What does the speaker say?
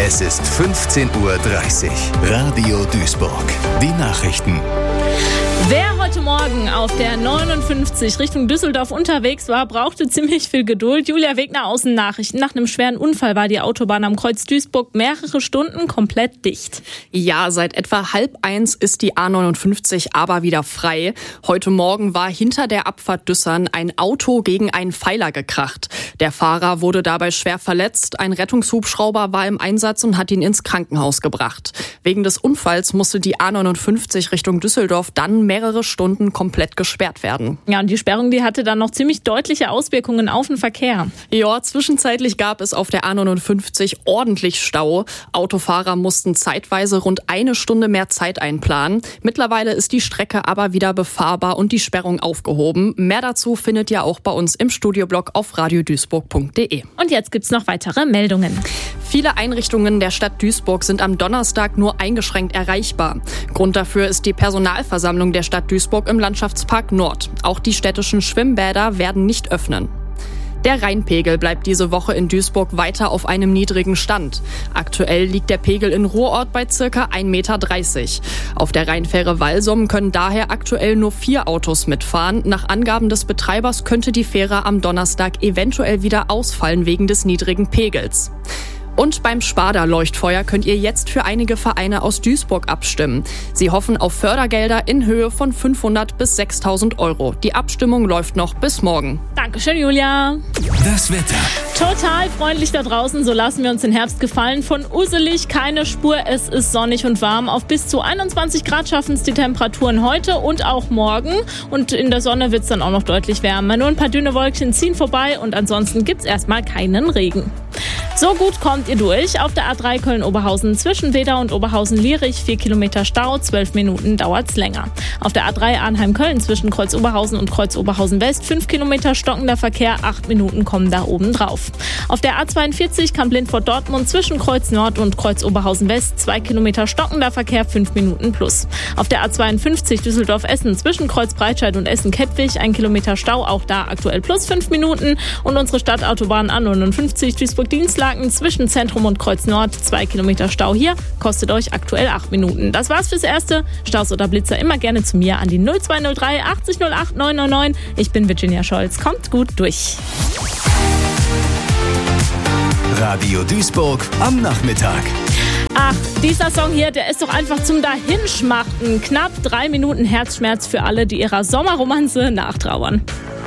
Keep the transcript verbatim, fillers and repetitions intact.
Es ist fünfzehn Uhr dreißig. Radio Duisburg. Die Nachrichten. Wer heute Morgen auf der neunundfünfzig Richtung Düsseldorf unterwegs war, brauchte ziemlich viel Geduld. Julia Wegner, Außennachrichten. Nach einem schweren Unfall war die Autobahn am Kreuz Duisburg mehrere Stunden komplett dicht. Ja, seit etwa halb eins ist die A neunundfünfzig aber wieder frei. Heute Morgen war hinter der Abfahrt Düssern ein Auto gegen einen Pfeiler gekracht. Der Fahrer wurde dabei schwer verletzt. Ein Rettungshubschrauber war im Einsatz und hat ihn ins Krankenhaus gebracht. Wegen des Unfalls musste die A neunundfünfzig Richtung Düsseldorf dann mehrere Stunden komplett gesperrt werden. Ja, und die Sperrung, die hatte dann noch ziemlich deutliche Auswirkungen auf den Verkehr. Ja, zwischenzeitlich gab es auf der A neunundfünfzig ordentlich Stau. Autofahrer mussten zeitweise rund eine Stunde mehr Zeit einplanen. Mittlerweile ist die Strecke aber wieder befahrbar und die Sperrung aufgehoben. Mehr dazu findet ihr auch bei uns im Studioblog auf radio duisburg punkt de. Und jetzt gibt's noch weitere Meldungen. Viele Einrichtungen der Stadt Duisburg sind am Donnerstag nur eingeschränkt erreichbar. Grund dafür ist die Personalversammlung der Stadt Duisburg im Landschaftspark Nord. Auch die städtischen Schwimmbäder werden nicht öffnen. Der Rheinpegel bleibt diese Woche in Duisburg weiter auf einem niedrigen Stand. Aktuell liegt der Pegel in Ruhrort bei circa ein Meter dreißig. Auf der Rheinfähre Walsum können daher aktuell nur vier Autos mitfahren. Nach Angaben des Betreibers könnte die Fähre am Donnerstag eventuell wieder ausfallen wegen des niedrigen Pegels. Und beim Sparda-Leuchtfeuer könnt ihr jetzt für einige Vereine aus Duisburg abstimmen. Sie hoffen auf Fördergelder in Höhe von fünfhundert bis sechstausend Euro. Die Abstimmung läuft noch bis morgen. Dankeschön, Julia. Das Wetter. Total freundlich da draußen, so lassen wir uns den Herbst gefallen. Von uselig keine Spur, es ist sonnig und warm. Auf bis zu einundzwanzig Grad schaffen es die Temperaturen heute und auch morgen. Und in der Sonne wird es dann auch noch deutlich wärmer. Nur ein paar dünne Wolkchen ziehen vorbei und ansonsten gibt es erstmal keinen Regen. So gut kommt ihr durch. Auf der A drei Köln-Oberhausen zwischen Wedau und Oberhausen-Lierich vier Kilometer Stau, zwölf Minuten dauert's länger. Auf der A drei Arnheim-Köln zwischen Kreuz Oberhausen und Kreuz Oberhausen-West fünf Kilometer stockender Verkehr, acht Minuten kommen da oben drauf. Auf der A zweiundvierzig Kamp-Lindfort-Dortmund zwischen Kreuz Nord und Kreuz Oberhausen-West zwei Kilometer stockender Verkehr, fünf Minuten plus. Auf der A zweiundfünfzig Düsseldorf-Essen zwischen Kreuz Breitscheid und Essen-Kettwig ein Kilometer Stau, auch da aktuell plus fünf Minuten. Und unsere Stadtautobahn A neunundfünfzig Duisburg-Dienstlaken zwischen Zentrum und Kreuz Nord, zwei Kilometer Stau hier, kostet euch aktuell acht Minuten. Das war's fürs Erste. Staus oder Blitzer immer gerne zu mir an die null zwei null drei achtzig null acht neun neun neun. Ich bin Virginia Scholz. Kommt gut durch. Radio Duisburg am Nachmittag. Ach, dieser Song hier, der ist doch einfach zum Dahinschmachten. Knapp drei Minuten Herzschmerz für alle, die ihrer Sommerromanze nachtrauern.